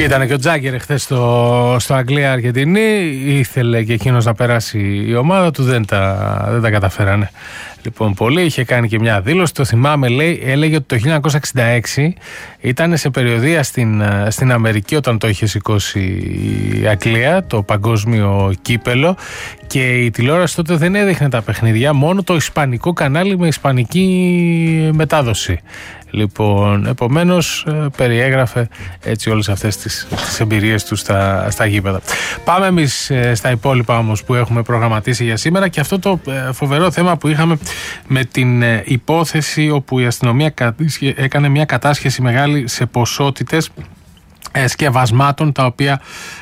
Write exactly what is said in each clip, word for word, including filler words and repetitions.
Ήταν και ο Τζάγκερ χθες στο, στο Αγγλία-Αργεντινή. Ήθελε και εκείνος να περάσει η ομάδα του, δεν τα, δεν τα καταφέρανε. Λοιπόν, πολύ. Είχε κάνει και μια δήλωση. Το θυμάμαι, λέει, έλεγε ότι το χίλια εννιακόσια εξήντα έξι ήταν σε περιοδεία στην, στην Αμερική όταν το είχε σηκώσει η Αγγλία, το παγκόσμιο κύπελο, και η τηλεόραση τότε δεν έδειχνε τα παιχνίδια, μόνο το ισπανικό κανάλι με ισπανική μετάδοση. Λοιπόν, επομένως περιέγραφε έτσι όλες αυτές τις, τις εμπειρίες του στα, στα γήπεδα. Πάμε εμείς στα υπόλοιπα όμως που έχουμε προγραμματίσει για σήμερα, και αυτό το φοβερό θέμα που είχαμε με την υπόθεση όπου η αστυνομία έκανε μια κατάσχεση μεγάλη σε ποσότητες σκευασμάτων τα οποία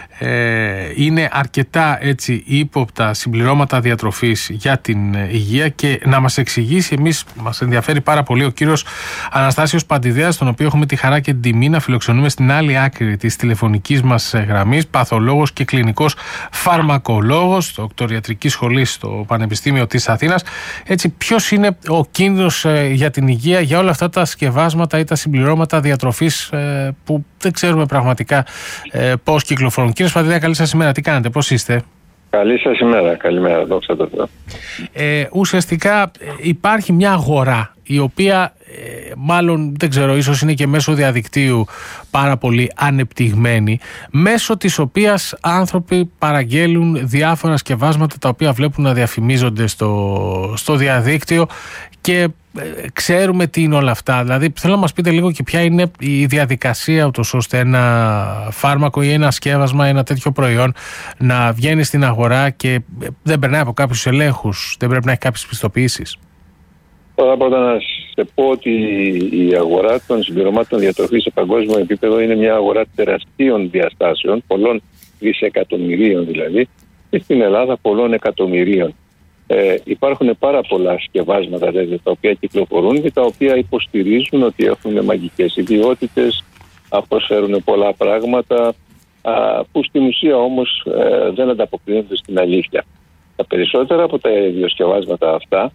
Ε, είναι αρκετά έτσι ύποπτα συμπληρώματα διατροφής για την υγεία, και να μας εξηγήσει, εμείς μας ενδιαφέρει πάρα πολύ, ο κύριος Αναστάσιος Παντιδέας, τον οποίο έχουμε τη χαρά και την τιμή να φιλοξενούμε στην άλλη άκρη της τηλεφωνικής μας γραμμής, παθολόγος και κλινικός φαρμακολόγος, δοκτωριατρικής σχολής στο Πανεπιστήμιο της Αθήνας. Έτσι, ποιος είναι ο κίνδυνος ε, για την υγεία για όλα αυτά τα σκευάσματα ή τα συμπληρώματα διατροφής ε, που δεν ξέρουμε πραγματικά ε, πώς κυκλοφορούν. Κύριε Παντιδέα, καλή σας ημέρα. Τι κάνετε, πώς είστε? Καλή σας ημέρα. Καλημέρα, δόξα τω Θεώ. Ε, ουσιαστικά υπάρχει μια αγορά η οποία ε, μάλλον δεν ξέρω, ίσως είναι και μέσω διαδικτύου πάρα πολύ ανεπτυγμένη, μέσω της οποίας άνθρωποι παραγγέλουν διάφορα σκευάσματα τα οποία βλέπουν να διαφημίζονται στο, στο διαδίκτυο, και ε, ξέρουμε τι είναι όλα αυτά. Δηλαδή θέλω να μας πείτε λίγο και ποια είναι η διαδικασία ούτως ώστε ένα φάρμακο ή ένα σκεύασμα, ένα τέτοιο προϊόν να βγαίνει στην αγορά και δεν περνάει από κάποιους ελέγχους, δεν πρέπει να έχει κάποιες πιστοποιήσεις. Τώρα πρώτα να σε πω ότι η αγορά των συμπληρωμάτων διατροφής σε παγκόσμιο επίπεδο είναι μια αγορά τεραστίων διαστάσεων, πολλών δισεκατομμυρίων δηλαδή, και στην Ελλάδα πολλών εκατομμυρίων. Ε, υπάρχουν πάρα πολλά σκευάσματα δηλαδή, τα οποία κυκλοφορούν και τα οποία υποστηρίζουν ότι έχουν μαγικές ιδιότητες, προσφέρουν πολλά πράγματα, α, που στην ουσία όμως ε, δεν ανταποκρίνονται στην αλήθεια. Τα περισσότερα από τα ιδιοσκευάσματα αυτά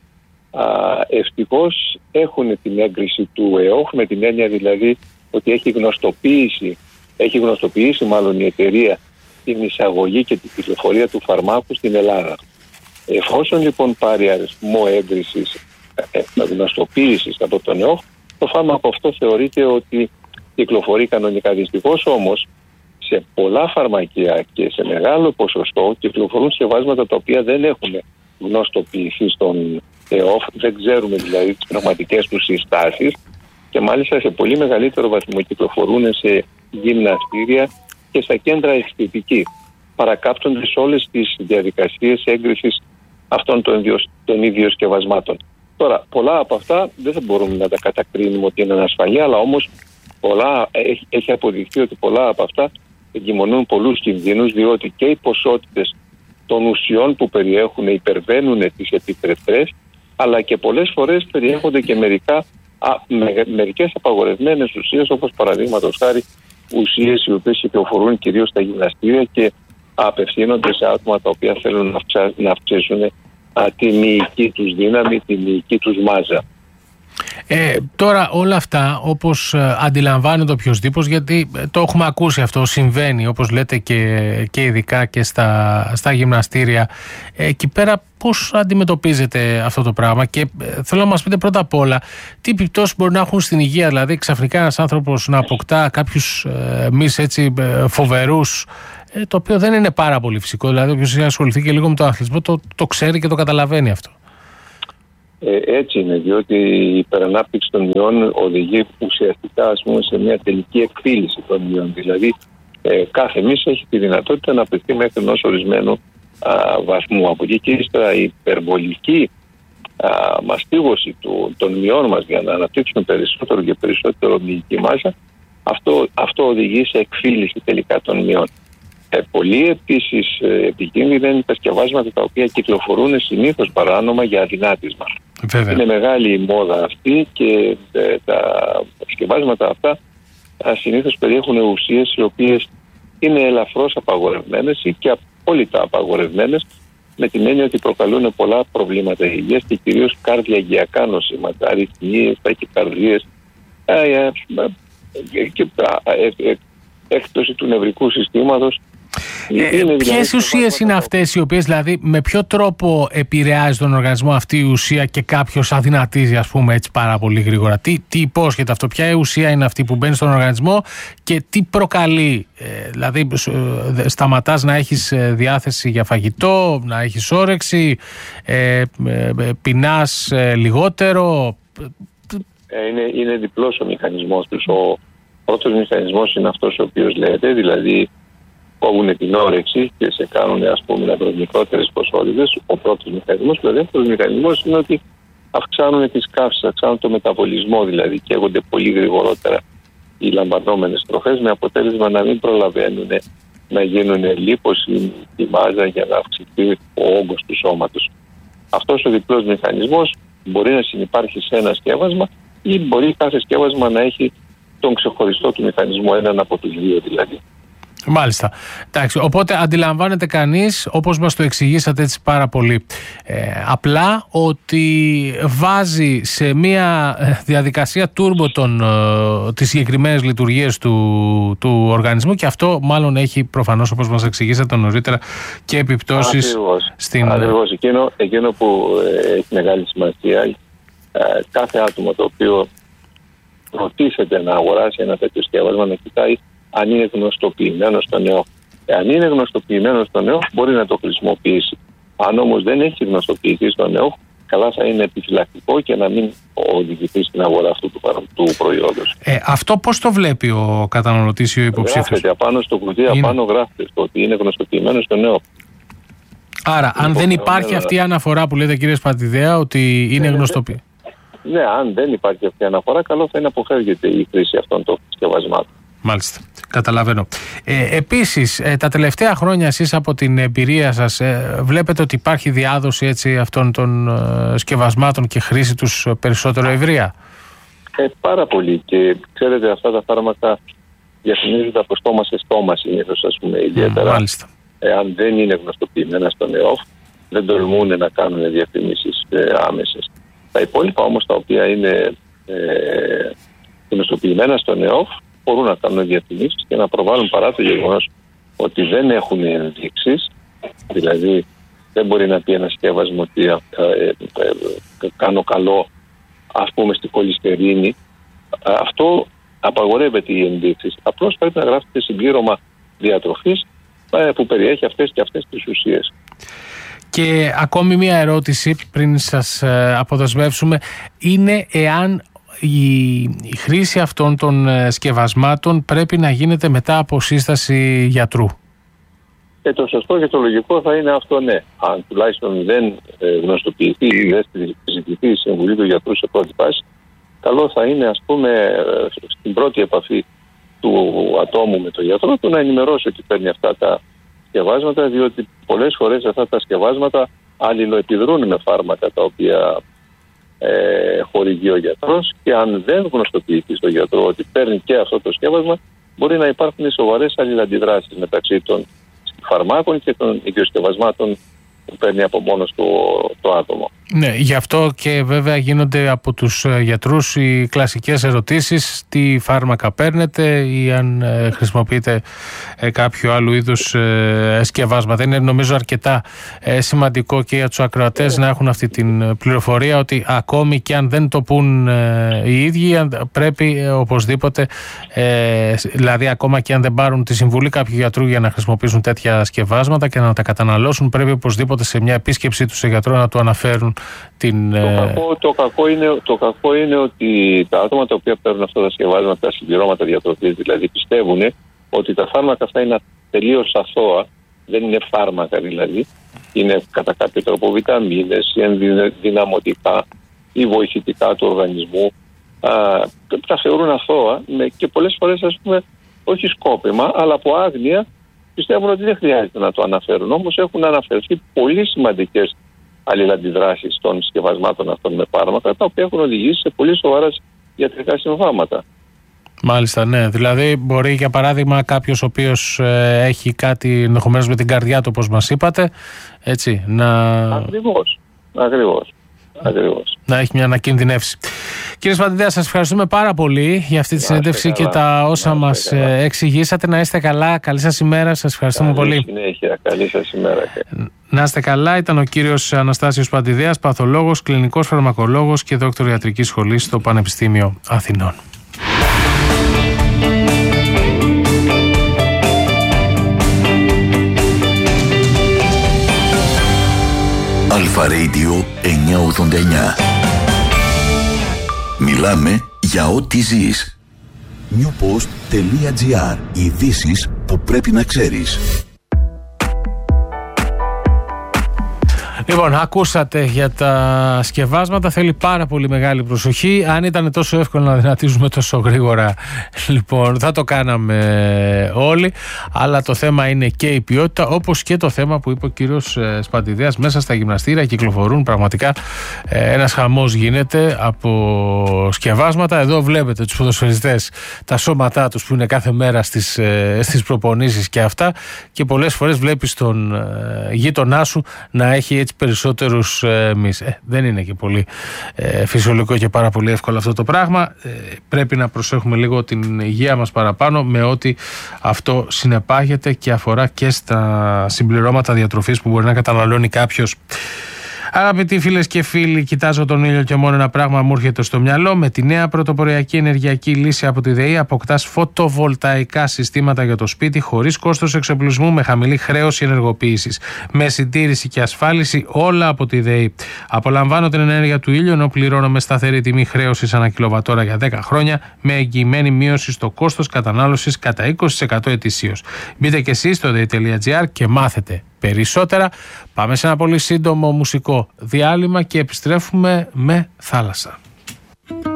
ευτυχώς έχουν την έγκριση του ΕΟΧ, με την έννοια δηλαδή ότι έχει γνωστοποιήσει, έχει γνωστοποιήσει μάλλον η εταιρεία την εισαγωγή και την κυκλοφορία του φαρμάκου στην Ελλάδα. Εφόσον λοιπόν πάρει αριθμό έγκρισης, ε, γνωστοποίησης από τον ΕΟΧ, το φάρμακο αυτό θεωρείται ότι κυκλοφορεί κανονικά. Δυστυχώς όμως σε πολλά φαρμακεία και σε μεγάλο ποσοστό κυκλοφορούν σκευάσματα τα οποία δεν έχουν γνωστοποιηθεί στον ΕΟΦ, δεν ξέρουμε δηλαδή τις πραγματικές τους συστάσεις, και μάλιστα σε πολύ μεγαλύτερο βαθμό κυκλοφορούν σε γυμναστήρια και στα κέντρα αισθητική. Παρακάπτονται σε όλες τις διαδικασίες έγκρισης αυτών των, των ίδιων σκευασμάτων. Τώρα, πολλά από αυτά δεν θα μπορούμε να τα κατακρίνουμε ότι είναι ανασφαλή, αλλά όμως πολλά, έχει, έχει αποδειχθεί ότι πολλά από αυτά εγκυμονούν πολλούς κινδύνους, διότι και οι ποσότητες των ουσιών που περιέχουν υπερβαίνουν τις επιτρεπτές, αλλά και πολλές φορές περιέχονται και μερικά, α, με, μερικές απαγορευμένες ουσίες, όπως παραδείγματος χάρη ουσίες οι οποίες κυκλοφορούν κυρίως στα γυμναστήρια και απευθύνονται σε άτομα τα οποία θέλουν να, αυξα, να αυξήσουν α, τη μυϊκή τους δύναμη, τη μυϊκή τους μάζα. Ε, τώρα όλα αυτά, όπως ε, αντιλαμβάνεται οποιοσδήποτε, γιατί ε, το έχουμε ακούσει αυτό, συμβαίνει όπως λέτε και, και ειδικά και στα, στα γυμναστήρια, ε, εκεί πέρα πώς αντιμετωπίζετε αυτό το πράγμα, και ε, θέλω να μας πείτε πρώτα απ' όλα τι επιπτώσεις μπορεί να έχουν στην υγεία, δηλαδή ξαφνικά ένας άνθρωπος να αποκτά κάποιους ε, μυς έτσι ε, φοβερούς, ε, το οποίο δεν είναι πάρα πολύ φυσικό, δηλαδή όποιος έχει ασχοληθεί και λίγο με τον αθλητισμό το, το ξέρει και το καταλαβαίνει αυτό. Ε, έτσι είναι, διότι η υπερανάπτυξη των ιών οδηγεί ουσιαστικά ας πούμε, σε μια τελική εκφύλιση των ιών. Δηλαδή, ε, κάθε μυς έχει τη δυνατότητα να πετύχει μέχρι ενός ορισμένου α, βαθμού. Από εκεί και ύστερα η υπερβολική α, μαστίγωση του, των ιών μας για να αναπτύξουν περισσότερο και περισσότερο μυϊκή μάζα, αυτό, αυτό οδηγεί σε εκφύλιση τελικά των ιών. Ε, πολύ επίσης ε, επικίνδυνα είναι τα σκευάσματα τα οποία κυκλοφορούν συνήθως παράνομα για αδυνάτισμα. Βέβαια. Είναι μεγάλη η μόδα αυτή και ε, τα σκευάσματα αυτά ε, συνήθως περιέχουν ουσίες οι οποίες είναι ελαφρώς απαγορευμένες ή και απόλυτα απαγορευμένες, με την έννοια ότι προκαλούν πολλά προβλήματα υγείας και κυρίως καρδιαγγειακά νοσήματα, αρρυθμίες, ταχυκαρδίες ε, ε, ε, και, ε, ε, έκπτωση του νευρικού συστήματος. Ε, ποιες ουσίες είναι αυτές οι οποίες, δηλαδή, με ποιο τρόπο επηρεάζει τον οργανισμό αυτή η ουσία και κάποιος αδυνατίζει, ας πούμε, έτσι πάρα πολύ γρήγορα? Τι, τι υπόσχεται αυτό, ποια ουσία είναι αυτή που μπαίνει στον οργανισμό και τι προκαλεί? Ε, δηλαδή, ε, σταματάς να έχεις διάθεση για φαγητό, να έχεις όρεξη, ε, ε, πεινάς ε, λιγότερο? Ε, είναι, είναι διπλός ο μηχανισμός τους. Ο πρώτος μηχανισμός είναι αυτός ο οποίος λέτε, δηλαδή κόβουν την όρεξη και σε κάνουν, ας πούμε, να βρουν μικρότερες ποσότητες. Ο πρώτος μηχανισμός. Και ο δεύτερος μηχανισμός είναι ότι αυξάνουν τις καύσεις, αυξάνουν το μεταβολισμό, δηλαδή καίγονται πολύ γρηγορότερα οι λαμβανόμενες τροφές, με αποτέλεσμα να μην προλαβαίνουν να γίνουν λίπωση η μάζα για να αυξηθεί ο όγκος του σώματος. Αυτός ο διπλός μηχανισμός μπορεί να συνυπάρχει σε ένα σκεύασμα ή μπορεί κάθε σκεύασμα να έχει τον ξεχωριστό του μηχανισμό, έναν από τους δύο δηλαδή. Μάλιστα. Εντάξει, οπότε αντιλαμβάνεται κανείς, όπως μας το εξηγήσατε έτσι πάρα πολύ ε, απλά, ότι βάζει σε μια διαδικασία τούρμπο των, ε, τις συγκεκριμένες λειτουργίες του, του οργανισμού, και αυτό μάλλον έχει προφανώς, όπως μας εξηγήσατε νωρίτερα, και επιπτώσεις. Ακριβώς. στην... Ακριβώς. Εκείνο, εκείνο που ε, έχει μεγάλη σημασία, ε, κάθε άτομο το οποίο προτίθεται να αγοράσει ένα τέτοιο σκεύασμα να κοιτάει αν είναι γνωστοποιημένο στον ΕΟΧ. Εάν είναι γνωστοποιημένο στον ΕΟΧ, μπορεί να το χρησιμοποιήσει. Αν όμως δεν έχει γνωστοποιηθεί στον ΕΟΧ, καλά θα είναι επιφυλακτικό και να μην οδηγηθεί στην αγορά αυτού του, του προϊόντος. Ε, αυτό πώς το βλέπει ο καταναλωτής ή ο υποψήφιος? Γράφεται απάνω στο κουτί, είναι... απάνω γράφεται στο ότι είναι γνωστοποιημένο στον ΕΟΧ. Άρα, αν δεν υπάρχει αυτή η αναφορά που λέτε, κύριε Σπατιδέα, ότι είναι γνωστοποιημένο. Ναι, αν δεν υπάρχει αυτή η αναφορά, καλό θα είναι να αποφεύγεται η χρήση αυτών των συσκευασμάτων. Μάλιστα, καταλαβαίνω. Ε, επίσης, ε, τα τελευταία χρόνια εσείς από την εμπειρία σας ε, βλέπετε ότι υπάρχει διάδοση έτσι, αυτών των ε, σκευασμάτων και χρήση τους περισσότερο ευρεία? Ε, πάρα πολύ. Και ξέρετε, αυτά τα φάρμακα διαφημίζονται από στόμα σε στόμα συνήθως, ας πούμε, ιδιαίτερα. Μάλιστα. Εάν δεν είναι γνωστοποιημένα στον ΕΟΦ, δεν τολμούν να κάνουν διαφημίσεις ε, άμεσες. Τα υπόλοιπα όμως, τα οποία είναι ε, γνωστοποιημένα στον ΕΟΦ, μπορούν να κάνουν διαφημίσεις και να προβάλλουν, παρά το γεγονός ότι δεν έχουν ενδείξεις. Δηλαδή δεν μπορεί να πει ένα σκεύασμα ότι ε, ε, ε, κάνω καλό, ας πούμε, στη χολυστερίνη. Αυτό απαγορεύεται οι ενδείξεις. Απλώς πρέπει να γράφεται συμπλήρωμα διατροφής ε, που περιέχει αυτές και αυτές τις ουσίες. Και ακόμη μία ερώτηση πριν σας ε, αποδεσμεύσουμε είναι εάν η, η χρήση αυτών των ε, σκευασμάτων πρέπει να γίνεται μετά από σύσταση γιατρού. Και το σωστό και το λογικό θα είναι αυτό, ναι. Αν τουλάχιστον δεν ε, γνωστοποιηθεί ή δεν συζητηθεί η συμβουλή του γιατρού σε πρώτη φάση, καλό θα είναι, ας πούμε, ε, στην πρώτη επαφή του ατόμου με τον γιατρό του να ενημερώσει ότι παίρνει αυτά τα σκευάσματα, διότι πολλές φορές αυτά τα σκευάσματα αλληλοεπιδρούν με φάρμακα τα οποία ε, χορηγεί ο γιατρός, και αν δεν γνωστοποιηθεί στον γιατρό ότι παίρνει και αυτό το σκεύασμα, μπορεί να υπάρχουν σοβαρές αλληλαντιδράσεις μεταξύ των φαρμάκων και των ιδιοσκευασμάτων που παίρνει από μόνος του το άτομο. Ναι, γι' αυτό και βέβαια γίνονται από τους γιατρούς οι κλασικές ερωτήσεις, τι φάρμακα παίρνετε ή αν ε, χρησιμοποιείτε ε, κάποιο άλλου είδους ε, σκευάσματα. Είναι νομίζω αρκετά ε, σημαντικό και για τους ακροατές να έχουν αυτή την πληροφορία ότι ακόμη και αν δεν το πούν ε, οι ίδιοι, πρέπει ε, οπωσδήποτε, ε, δηλαδή ακόμα και αν δεν πάρουν τη συμβουλή κάποιου γιατρού για να χρησιμοποιήσουν τέτοια σκευάσματα και να τα καταναλώσουν, πρέπει οπωσδήποτε σε μια επίσκεψή του σε γιατρό να του αναφέρουν την... Το κακό, το, κακό είναι, το κακό είναι ότι τα άτομα τα οποία παίρνουν αυτά τα σκευάσματα, τα συμπληρώματα διατροφής, δηλαδή πιστεύουν ότι τα φάρμακα αυτά είναι τελείως αθώα, δεν είναι φάρμακα δηλαδή, είναι κατά κάποιο τρόπο βιταμίνες ή ενδυναμωτικά ή βοηθητικά του οργανισμού. Α, τα θεωρούν αθώα και πολλές φορές, ας πούμε, όχι σκόπιμα, αλλά από άγνοια πιστεύουν ότι δεν χρειάζεται να το αναφέρουν. Όμως έχουν αναφερθεί πολύ σημαντικές αλληλαντιδράσεις των συσκευασμάτων αυτών με φάρμακα, τα οποία έχουν οδηγήσει σε πολύ σοβαρά ιατρικά συμβάματα. Μάλιστα, ναι. Δηλαδή, μπορεί για παράδειγμα κάποιος ο οποίος ε, έχει κάτι ενδεχομένως με την καρδιά του, όπως μας είπατε, έτσι, να... Ακριβώς. Ακριβώς. Ακριβώς. Να έχει μια ανακινδυνεύση. Κύριε Σπαντιδέα, σας ευχαριστούμε πάρα πολύ για αυτή τη συνέντευξη και τα όσα μας καλά. εξηγήσατε. Να είστε καλά. Καλή σας ημέρα. Σας ευχαριστούμε καλή πολύ. Συνέχεια. Καλή σας ημέρα. Να είστε καλά. Ήταν ο κύριος Αναστάσιος Σπαντιδέας, παθολόγος, κλινικός φαρμακολόγος και δόκτωρ ιατρικής σχολής στο Πανεπιστήμιο Αθηνών. Αλφα Radio εννιακόσια ογδόντα εννιά. Μιλάμε για ό,τι ζεις. newpost.gr. Ειδήσεις που πρέπει να ξέρεις. Λοιπόν, ακούσατε για τα σκευάσματα. Θέλει πάρα πολύ μεγάλη προσοχή. Αν ήταν τόσο εύκολο να δυνατίζουμε τόσο γρήγορα, λοιπόν, θα το κάναμε όλοι. Αλλά το θέμα είναι και η ποιότητα, όπως και το θέμα που είπε ο κύριος Σπαντιδέας. Μέσα στα γυμναστήρια κυκλοφορούν πραγματικά ένας χαμός γίνεται από σκευάσματα. Εδώ βλέπετε τους ποδοσφαιριστές, τα σώματά τους που είναι κάθε μέρα στις, στις προπονήσεις και αυτά. Και πολλές φορές βλέπεις τον γείτονά σου να έχει έτσι περισσότερους ε, μυς. Ε, δεν είναι και πολύ ε, φυσιολογικό και πάρα πολύ εύκολο αυτό το πράγμα. Ε, πρέπει να προσέχουμε λίγο την υγεία μας παραπάνω με ό,τι αυτό συνεπάγεται και αφορά και στα συμπληρώματα διατροφής που μπορεί να καταναλώνει κάποιος. Αγαπητοί φίλες και φίλοι, κοιτάζω τον ήλιο και μόνο ένα πράγμα μου έρχεται στο μυαλό. Με τη νέα πρωτοποριακή ενεργειακή λύση από τη ΔΕΗ αποκτάς φωτοβολταϊκά συστήματα για το σπίτι χωρίς κόστος εξοπλισμού, με χαμηλή χρέωση ενεργοποίησης, με συντήρηση και ασφάλιση, όλα από τη ΔΕΗ. Απολαμβάνω την ενέργεια του ήλιου ενώ πληρώνω με σταθερή τιμή χρέωσης ανά κιλοβατόρα για δέκα χρόνια, με εγγυημένη μείωση στο κόστος κατανάλωσης κατά είκοσι τοις εκατό ετησίως. Μπείτε και εσείς στο dei.gr και μάθετε περισσότερα. Πάμε σε ένα πολύ σύντομο μουσικό διάλειμμα και επιστρέφουμε με θάλασσα.